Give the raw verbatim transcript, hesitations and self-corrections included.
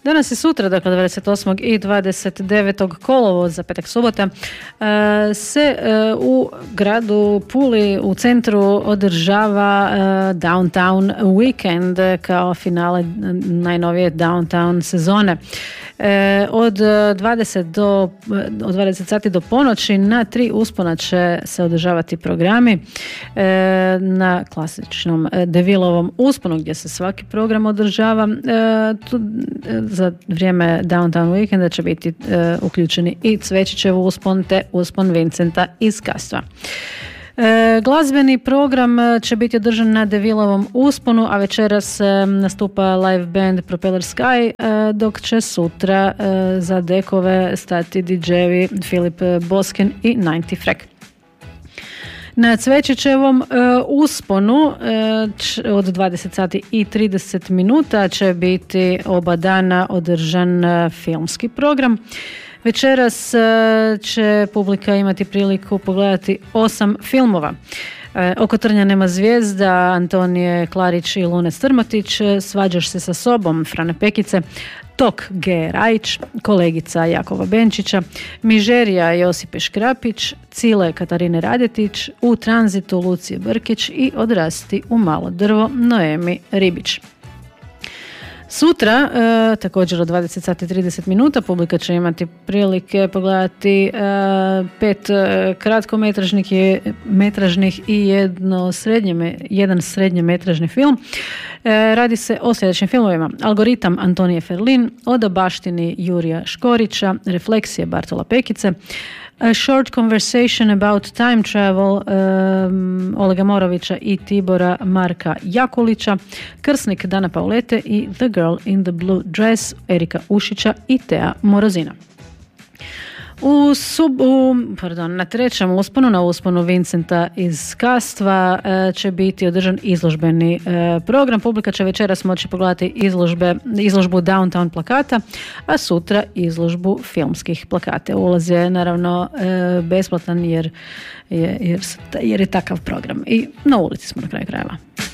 Danas i sutra, dakle dvadeset osmog i dvadeset devetog kolovoza, petak subota, se u gradu Puli u centru održava Downtown Weekend kao finale najnovije Downtown sezone. Od dvadeset do od dvadeset sati do ponoći na tri uspona će se održavati programi na klasičnom Devilovom usponu gdje se svaki program održava. Tu za vrijeme Downtown Weekenda će biti uključeni i Cvečićev uspon te uspon Vincenta iz Kastva. E, glazbeni program će biti održan na Devilovom usponu, a večeras e, nastupa live band Propeller Sky, e, dok će sutra e, za dekove stati di džejevi Filip Boskin i devedeset Frek. Na Cvečićevom e, usponu e, č, od dvadeset sati i trideset minuta će biti oba dana održan e, filmski program. Večeras će publika imati priliku pogledati osam filmova. Oko trnja nema zvijezda Antonije Klarić i Lune Strmotić, Svađaš se sa sobom Frane Pekice, Tok G. Rajić, Kolegica Jakova Benčića, Mižerija Josipe Škrapić, Cile Katarine Radetić, U tranzitu Lucije Brkić i Odrasti u malo drvo Noemi Ribić. Sutra, e, također od dvadeset sati i trideset minuta, publika će imati prilike pogledati e, pet e, kratkometražnih je, metražnih i jedno srednje, jedan srednjemetražni film. E, radi se o sljedećim filmovima: Algoritam Antonije Ferlin, Oda baštini Jurija Škorića, Refleksije Bartola Pekice, A Short Conversation About Time Travel um, Olega Morovića i Tibora Marka Jakulića, Krsnik Dana Paulete i The Girl in the Blue Dress Erika Ušića i Tea Morozina. U sub, u, pardon, na trećem usponu, na usponu Vincenta iz Kastva, e, će biti održan izložbeni e, program. Publika će večeras moći pogledati izložbe, izložbu Downtown plakata, a sutra izložbu filmskih plakata. Ulaz je naravno e, besplatan jer je, jer, jer je takav program. I na ulici smo na kraju krajeva.